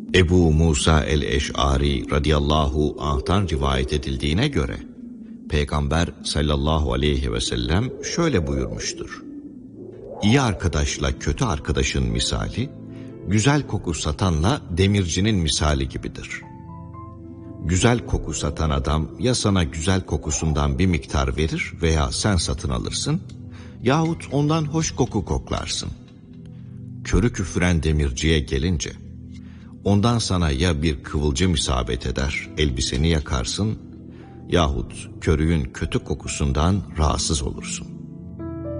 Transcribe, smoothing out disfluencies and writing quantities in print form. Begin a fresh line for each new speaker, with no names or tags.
Ebu Musa el-Eş'ari radıyallahu anh'tan rivayet edildiğine göre Peygamber sallallahu aleyhi ve sellem şöyle buyurmuştur: İyi arkadaşla kötü arkadaşın misali, güzel koku satanla demircinin misali gibidir. Güzel koku satan adam ya sana güzel kokusundan bir miktar verir veya sen satın alırsın, yahut ondan hoş koku koklarsın. Körü küfren demirciye gelince, ondan sana ya bir kıvılcım isabet eder, elbiseni yakarsın, yahut körüğün kötü kokusundan rahatsız olursun.